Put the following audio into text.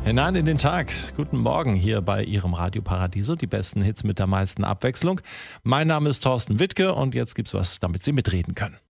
Hinein in den Tag. Guten Morgen hier bei Ihrem Radio Paradiso. Die besten Hits mit der meisten Abwechslung. Mein Name ist Thorsten Wittke und jetzt gibt's was, damit Sie mitreden können.